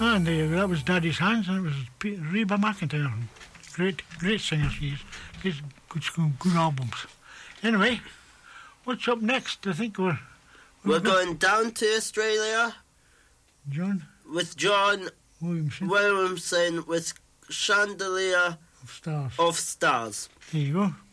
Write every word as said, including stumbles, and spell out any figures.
And uh, that was Daddy's Hands, and it was P- Reba McEntire. Great, great singer she is. Good, good, good albums. Anyway, what's up next? I think we're... We're going down to Australia. John? With John Williamson. Williamson with Chandelier of Stars. Of Stars. There you go.